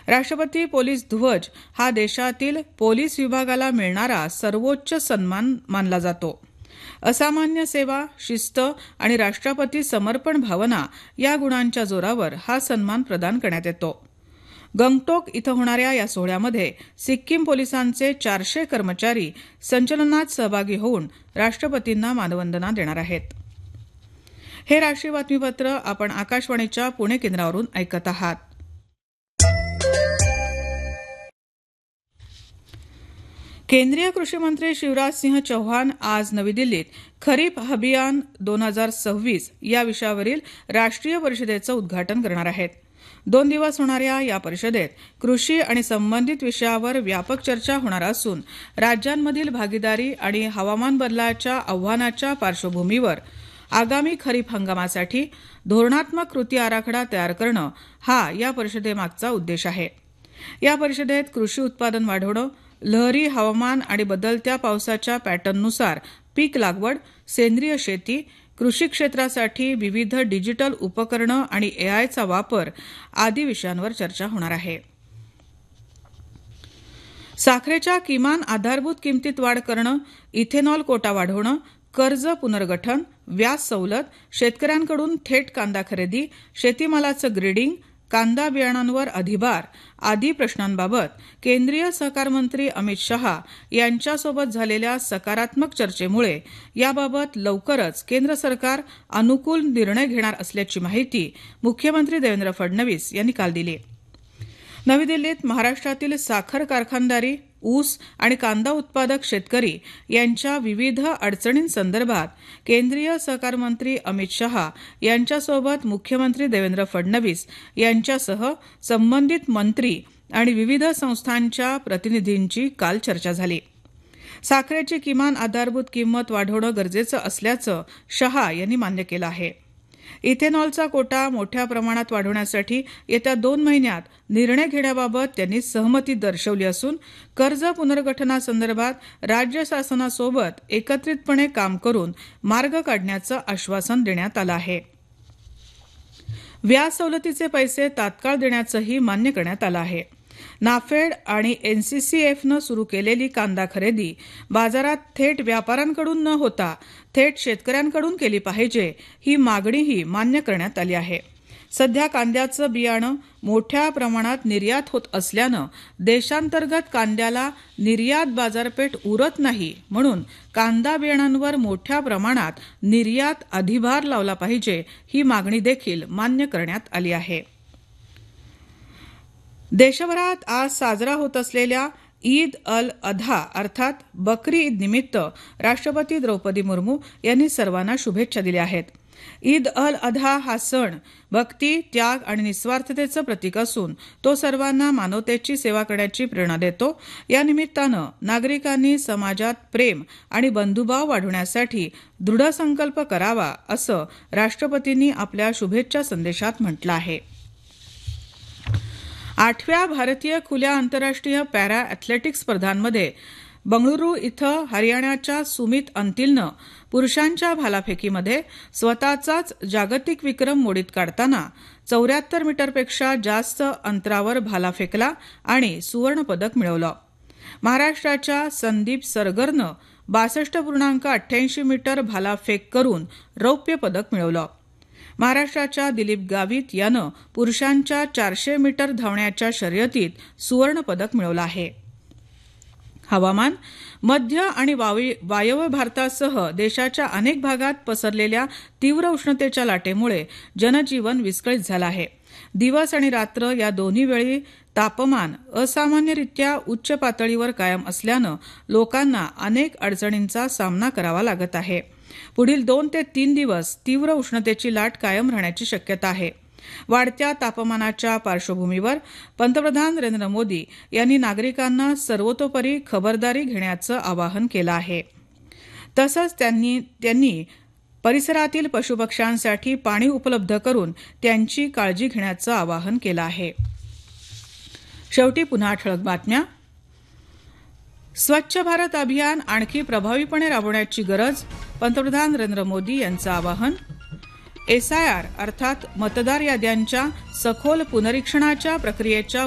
राष्ट्रपती पोलीस ध्वज हा देशातील पोलीस विभागाला मिळणारा सर्वोच्च सन्मान मानला जातो. असामान्य सेवा, शिस्त आणि राष्ट्रपती समर्पण भावना या गुणांच्या जोरावर हा सन्मान प्रदान करण्यात येतो. गंगटोक इथं होणाऱ्या या सोहळ्यामध्ये सिक्कीम पोलिसांचे 400 कर्मचारी संचलनात सहभागी होऊन राष्ट्रपतींना मानवंदना देणार आहेत. हे राष्ट्रीय बातमीपत्र आपण आकाशवाणीच्या पुणे केंद्रावरून ऐकत आहात. केंद्रीय कृषी मंत्री शिवराज सिंह चौहान आज नवी दिल्लीत खरीप अभियान 2026 या विषयावरील राष्ट्रीय परिषदेचं उद्घाटन करणार आहेत. 2 दिवस होणाऱ्या या परिषदेत कृषी आणि संबंधित विषयावर व्यापक चर्चा होणार असून राज्यांमधील भागीदारी आणि हवामान बदलाच्या आव्हानाच्या पार्श्वभूमीवर आगामी खरीप हंगामासाठी धोरणात्मक कृती आराखडा तयार करणं हा या परिषदेमागचा उद्देश आहे. या परिषदेत कृषी उत्पादन वाढवणं, लहरी हवामान आणि बदलत्या पावसाच्या पॅटर्ननुसार पीक लागवड, सेंद्रिय शेती, कृषी क्षेत्रासाठी विविध डिजिटल उपकरणं आणि एआयचा वापर आदी विषयांवर चर्चा होणार आहे. साखरेच्या किमान आधारभूत किमतीत वाढ करणं, इथेनॉल कोटा वाढवणं, कर्ज पुनर्गठन, व्याज सवलत, शेतकऱ्यांकडून थेट कांदा खरेदी, शेतीमालाचं ग्रेडिंग, कांदा बियाणांवर अधिभार आदी प्रश्नांबाबत केंद्रीय सहकार मंत्री अमित शहा यांच्यासोबत झालेल्या सकारात्मक चर्चेमुळे याबाबत लवकरच केंद्र सरकार अनुकूल निर्णय घेणार असल्याची माहिती मुख्यमंत्री देवेंद्र फडणवीस यांनी काल दिली. नवी दिल्लीत महाराष्ट्रातील साखर कारखानदारी, ऊस आणि कांदा उत्पादक शेतकरी यांच्या विविध अडचणींसंदर्भात केंद्रीय सहकार मंत्री अमित शहा यांच्यासोबत मुख्यमंत्री देवेंद्र फडणवीस यांच्यासह संबंधित मंत्री आणि विविध संस्थांच्या प्रतिनिधींची काल चर्चा झाली. साखरेची किमान आधारभूत किंमत वाढवणं गरजेचं असल्याचं शहा यांनी मान्य केलं आहे. इथेनॉलचा कोटा मोठ्या प्रमाणात वाढवण्यासाठी येत्या 2 महिन्यात निर्णय घेण्याबाबत त्यांनी सहमती दर्शवली असून कर्ज पुनर्गठनासंदर्भात राज्य शासनासोबत एकत्रितपणे काम करून मार्ग काढण्याचं आश्वासन देण्यात आलं आहे. व्याज सवलतीचे पैसे तात्काळ देण्याचंही मान्य करण्यात आलं आहे. नाफेड आणि एनसीसीएफनं सुरू केलेली कांदा खरेदी बाजारात थेट व्यापाऱ्यांकडून न होता थेट शेतकऱ्यांकडून केली पाहिजे ही मागणीही मान्य करण्यात आली आहे. सध्या कांद्याचं बियाणं मोठ्या प्रमाणात निर्यात होत असल्यानं देशांतर्गत कांद्याला निर्यात बाजारपेठ उरत नाही, म्हणून कांदा बियाणांवर मोठ्या प्रमाणात निर्यात अधिभार लावला पाहिजे ही मागणी देखील मान्य करण्यात आली आहे. देशभरात आज साजरा होत असलेल्या ईद अल अधा अर्थात बकरी ईद निमित्त राष्ट्रपती द्रौपदी मुर्मू यांनी सर्वांना शुभेच्छा दिल्या आहेत. ईद अल अधा हा सण भक्ती, त्याग आणि निस्वार्थतेचं प्रतीक असून तो सर्वांना मानवतेची सेवा करण्याची प्रेरणा देतो. या निमित्तानं नागरिकांनी समाजात प्रेम आणि बंधुभाव वाढवण्यासाठी दृढ संकल्प करावा असं राष्ट्रपतींनी आपल्या शुभेच्छा संदेशात म्हटलं आहे. 8व्या भारतीय खुल्या आंतरराष्ट्रीय पॅरा अॅथलेटिक्स स्पर्धांमध्ये बंगळुरू इथं हरियाणाच्या सुमित अंतिलनं पुरुषांच्या भालाफेकीमध्ये स्वतःचाच जागतिक विक्रम मोडीत काढताना 74 मीटरपेक्षा जास्त अंतरावर भाला फेकला आणि सुवर्णपदक मिळवलं. महाराष्ट्राच्या संदीप सरगरनं 62.88 मीटर भालाफेक करून रौप्य पदक मिळवलं. महाराष्ट्राच्या दिलीप गावित यानं पुरुषांच्या 400 मीटर धावण्याच्या शर्यतीत सुवर्ण पदक मिळवलं आहे. हवामान. मध्य आणि वायव्य भारतासह देशाच्या अनेक भागात पसरलेल्या तीव्र उष्णतेच्या लाटेमुळे जनजीवन विस्कळीत झालं आहे. दिवस आणि रात्र या दोन्ही वेळी तापमान असामान्यरित्या उच्च पातळीवर कायम असल्यानं लोकांना अनेक अडचणींचा सामना करावा लागत आहे. पुढील 2 ते 3 दिवस तीव्र उष्णतेची लाट कायम राहण्याची शक्यता आहे. वाढत्या तापमानाच्या पार्श्वभूमीवर पंतप्रधान नरेंद्र मोदी यांनी नागरिकांना सर्वतोपरी खबरदारी घेण्याचं आवाहन केलं आहे. तसंच त्यांनी परिसरातील पशुपक्ष्यांसाठी पाणी उपलब्ध करून त्यांची काळजी घेण्याचं आवाहन केलं आहे. शेवटी पुन्हा ठळक बातम्या. स्वच्छ भारत अभियान आणखी प्रभावीपणे राबवण्याची गरज, पंतप्रधान नरेंद्र मोदी यांचं आवाहन. SIR अर्थात मतदार याद्यांच्या सखोल पुनरीक्षणाच्या प्रक्रियेच्या